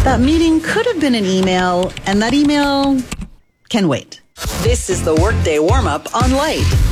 That meeting could have been an email, and that email can wait. This is the Workday Warm-Up on Light.